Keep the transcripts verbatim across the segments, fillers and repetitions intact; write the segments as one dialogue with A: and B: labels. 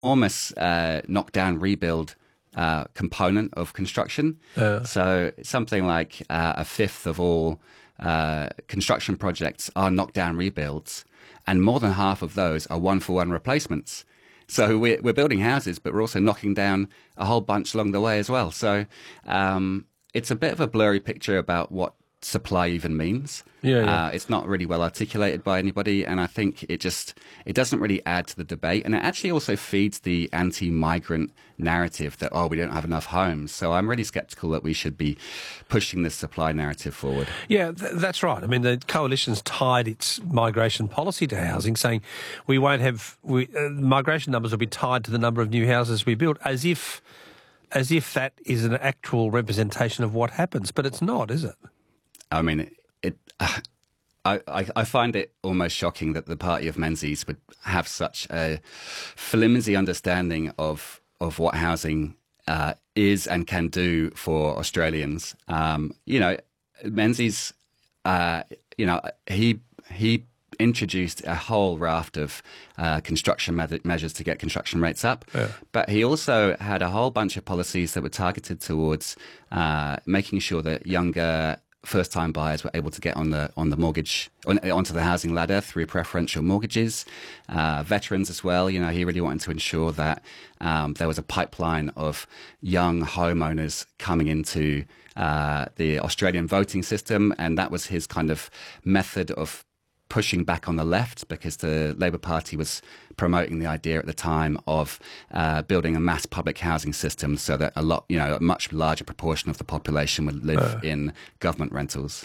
A: enormous uh, knock-down rebuild uh, component of construction.
B: Uh.
A: So something like uh, a fifth of all uh, construction projects are knock-down rebuilds, and more than half of those are one-for-one replacements. So we're, we're building houses, but we're also knocking down a whole bunch along the way as well. So um, it's a bit of a blurry picture about what supply even means.
B: Yeah, yeah.
A: Uh, it's not really well articulated by anybody, and I think it just it doesn't really add to the debate, and it actually also feeds the anti-migrant narrative that, oh, we don't have enough homes. So I'm really skeptical that we should be pushing this supply narrative forward.
B: Yeah, th- that's right. I mean, the coalition's tied its migration policy to housing, saying we won't have we, uh, migration numbers will be tied to the number of new houses we build, as if as if that is an actual representation of what happens. But it's not, is it?
A: I mean, it. it uh, I, I, I find it almost shocking that the party of Menzies would have such a flimsy understanding of of what housing uh, is and can do for Australians. Um, you know, Menzies, uh, you know, he he introduced a whole raft of uh, construction me- measures to get construction rates up,
B: yeah.
A: but he also had a whole bunch of policies that were targeted towards uh, making sure that younger first-time buyers were able to get on the on the mortgage on, onto the housing ladder through preferential mortgages. Uh, veterans as well. You know, he really wanted to ensure that um, there was a pipeline of young homeowners coming into uh, the Australian voting system, and that was his kind of method of pushing back on the left, because the Labour Party was promoting the idea at the time of uh, building a mass public housing system so that a lot, you know, a much larger proportion of the population would live uh. in government rentals.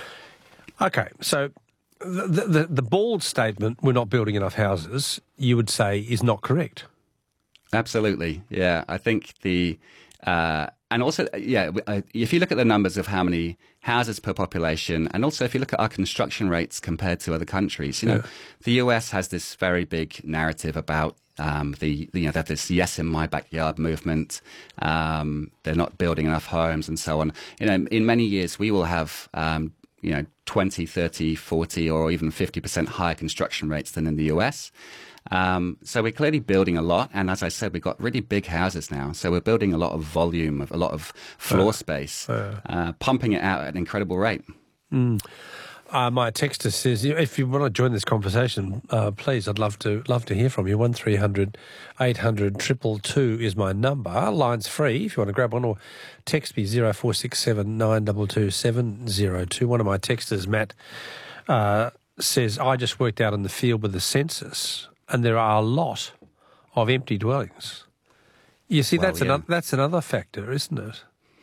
B: Okay, so the, the the bald statement, we're not building enough houses, you would say is not correct.
A: Absolutely, yeah. I think the... Uh, and also, yeah, if you look at the numbers of how many houses per population, and also if you look at our construction rates compared to other countries, you know, yeah. the U S has this very big narrative about um, the, you know, they have this yes in my backyard movement. Um, they're not building enough homes and so on. You know, in many years, we will have, um, you know, twenty, thirty, forty, or even fifty percent higher construction rates than in the U S. Um, so we're clearly building a lot, and as I said, we've got really big houses now. So we're building a lot of volume, of a lot of floor uh, space, uh, uh, pumping it out at an incredible rate.
B: Mm. Uh, my texter says, if you want to join this conversation, uh, please, I'd love to love to hear from you. One three hundred eight hundred two two two is my number. Line's free if you want to grab one, or text me zero four six seven nine two two seven zero two. One of my texters, Matt, uh, says, I just worked out in the field with the census, and there are a lot of empty dwellings. You see, well, that's yeah. another that's another factor, isn't it?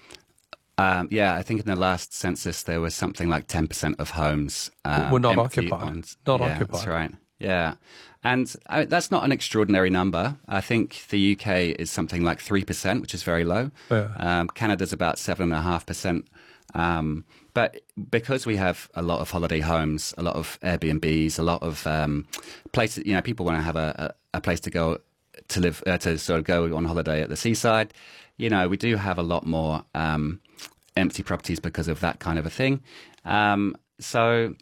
A: Um, yeah, I think in the last census there was something like ten percent of homes um,
B: were not
A: empty
B: occupied.
A: Ones.
B: Not
A: yeah,
B: occupied.
A: That's right. Yeah, and uh, that's not an extraordinary number. I think the U K is something like three percent, which is very low.
B: Yeah.
A: Um, Canada's about seven and a half percent. Um, but because we have a lot of holiday homes, a lot of Airbnbs, a lot of um, places, you know, people want to have a, a, a place to go to live, uh, to sort of go on holiday at the seaside. You know, we do have a lot more um, empty properties because of that kind of a thing. Um, so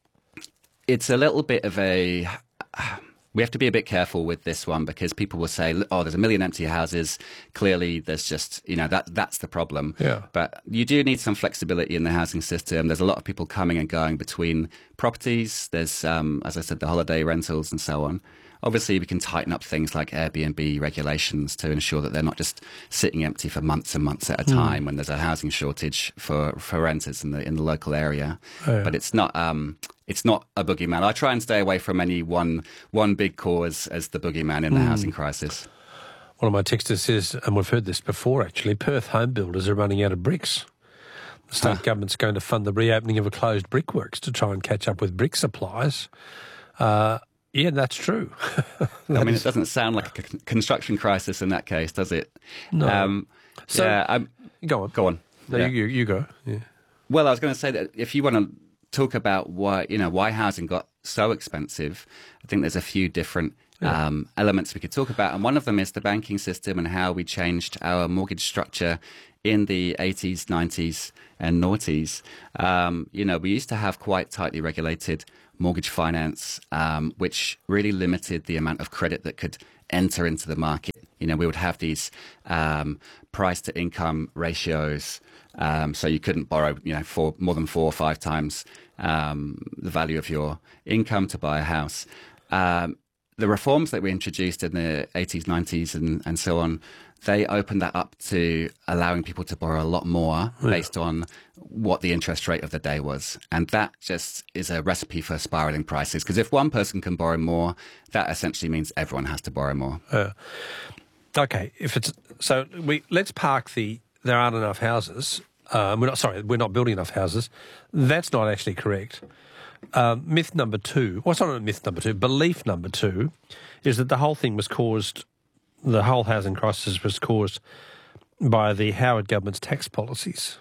A: it's a little bit of a... Uh, we have to be a bit careful with this one, because people will say, oh, there's a million empty houses. Clearly, there's just, you know, that that's the problem.
B: Yeah.
A: But you do need some flexibility in the housing system. There's a lot of people coming and going between properties. There's, um, as I said, the holiday rentals and so on. Obviously, we can tighten up things like Airbnb regulations to ensure that they're not just sitting empty for months and months at a time mm. when there's a housing shortage for, for renters in the in the local area.
B: Oh, yeah.
A: But it's not um, it's not a boogeyman. I try and stay away from any one one big cause as the boogeyman in the mm. housing crisis.
B: One of my texters says, and we've heard this before actually, Perth home builders are running out of bricks. The state huh. government's going to fund the reopening of a closed brickworks to try and catch up with brick supplies. Uh, Yeah, that's true. that
A: I mean,
B: is...
A: it doesn't sound like a c- construction crisis in that case, does it?
B: No.
A: Um,
B: so,
A: yeah, I'm,
B: go on.
A: Go on.
B: No,
A: yeah.
B: you, you go. Yeah.
A: Well, I was going to say that if you want to talk about why, you know, why housing got so expensive, I think there's a few different yeah. um, elements we could talk about. And one of them is the banking system and how we changed our mortgage structure in the eighties, nineties and noughties. Um, you know, we used to have quite tightly regulated mortgage finance, um, which really limited the amount of credit that could enter into the market. You know, we would have these um, price to income ratios, um, so you couldn't borrow, you know, for more than four or five times um, the value of your income to buy a house. Um, the reforms that we introduced in the eighties, nineties, and, and so on, they opened that up to allowing people to borrow a lot more based on what the interest rate of the day was. And that just is a recipe for spiraling prices. Because if one person can borrow more, that essentially means everyone has to borrow more.
B: Uh, okay, if it's so, we let's park the there aren't enough houses. Um, we're not sorry, we're not building enough houses. That's not actually correct. Um, myth number two, well, it's not myth number two. Belief number two is that the whole thing was caused. The whole housing crisis was caused by the Howard government's tax policies.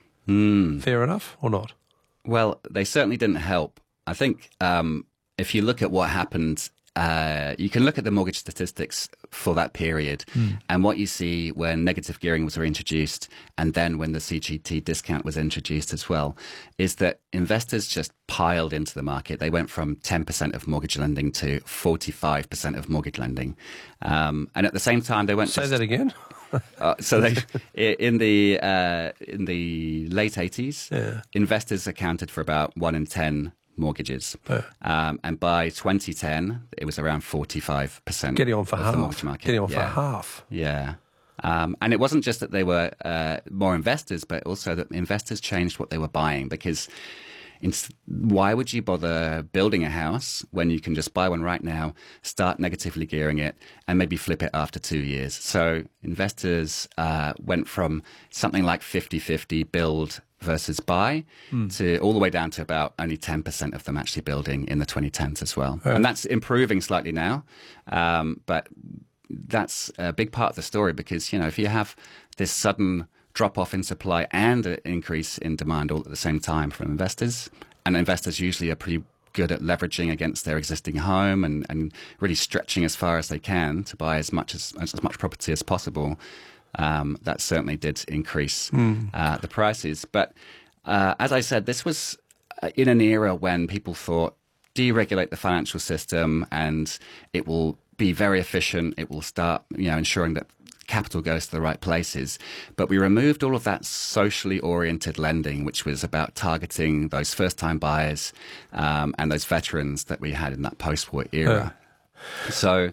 A: Mm.
B: Fair enough or not?
A: Well, they certainly didn't help. I think um, if you look at what happened, uh, you can look at the mortgage statistics for that period, mm. and what you see when negative gearing was reintroduced, and then when the C G T discount was introduced as well, is that investors just piled into the market. They went from ten percent of mortgage lending to forty-five percent of mortgage lending. Um, and at the same time, they went...
B: Say
A: just,
B: that again?
A: uh, so they, in the uh, in the late eighties, yeah. investors accounted for about one in ten mortgages. Yeah. Um, and by twenty ten, it was around forty-five percent.
B: Getting on for
A: of
B: half.
A: The mortgage market.
B: Getting on
A: yeah.
B: for half.
A: Yeah. Um, and it wasn't just that they were uh, more investors, but also that investors changed what they were buying, because in, why would you bother building a house when you can just buy one right now, start negatively gearing it, and maybe flip it after two years? So investors uh, went from something like fifty-fifty build versus buy mm. to all the way down to about only ten percent of them actually building in the twenty tens as well. Yeah. And that's improving slightly now, um, but that's a big part of the story, because, you know, if you have this sudden drop-off in supply and an increase in demand all at the same time from investors, and investors usually are pretty good at leveraging against their existing home and, and really stretching as far as they can to buy as much as, as much property as possible, um, that certainly did increase mm. uh, the prices. But uh, as I said, this was in an era when people thought, deregulate the financial system and it will be very efficient. It will start, you know, ensuring that capital goes to the right places. But we removed all of that socially oriented lending, which was about targeting those first-time buyers um, and those veterans that we had in that post-war era. Uh. So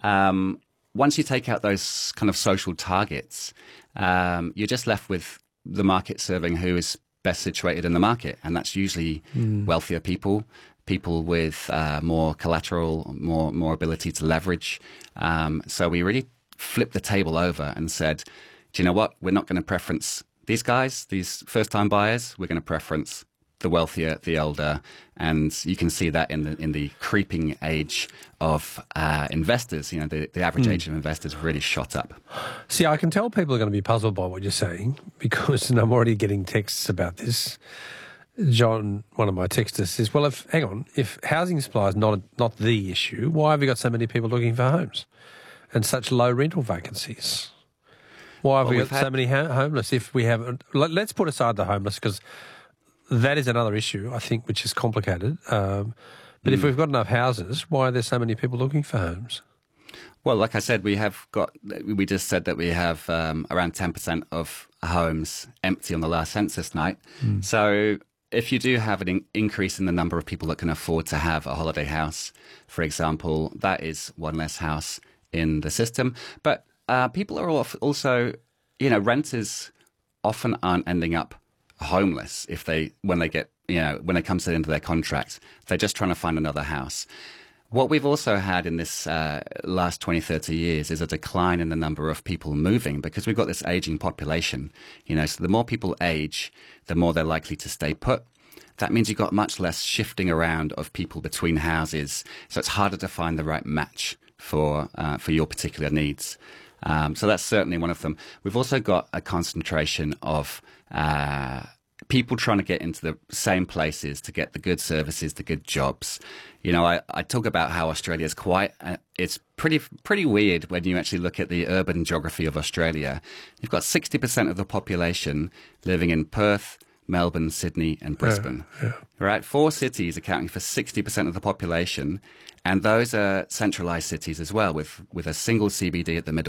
A: um, once you take out those kind of social targets, um, you're just left with the market serving who is best situated in the market. And that's usually mm. wealthier people, people with uh, more collateral, more more ability to leverage. Um, so we really flipped the table over and said, do you know what? We're not going to preference these guys, these first-time buyers. We're going to preference the wealthier, the older. And you can see that in the in the creeping age of uh, investors. You know, the, the average mm. age of investors really shot up.
B: See, I can tell people are going to be puzzled by what you're saying, because and I'm already getting texts about this. John, one of my texters, says, well, if hang on, if housing supply is not not the issue, why have we got so many people looking for homes and such low rental vacancies? Why have well, we got had... so many ha- homeless? If we have, let's put aside the homeless, because that is another issue, I think, which is complicated. Um, but mm. if we've got enough houses, why are there so many people looking for homes?
A: Well, like I said, we have got, we just said that we have um, around ten percent of homes empty on the last census night. Mm. So if you do have an in- increase in the number of people that can afford to have a holiday house, for example, that is one less house in the system. But uh, people are also, you know, renters often aren't ending up homeless if they, when they get, you know, when it comes to the end of their contract. They're just trying to find another house. What we've also had in this uh, last twenty, thirty years is a decline in the number of people moving, because we've got this aging population. You know, so the more people age, the more they're likely to stay put. That means you've got much less shifting around of people between houses. So it's harder to find the right match for uh, for your particular needs. Um, so that's certainly one of them. We've also got a concentration of uh, people trying to get into the same places to get the good services, the good jobs. You know, I, I talk about how Australia is quite, uh, it's pretty pretty weird when you actually look at the urban geography of Australia. You've got sixty percent of the population living in Perth, Melbourne, Sydney, and Brisbane.
B: Yeah, yeah.
A: Right? Four cities accounting for sixty percent of the population. And those are centralized cities as well, with, with a single C B D at the middle.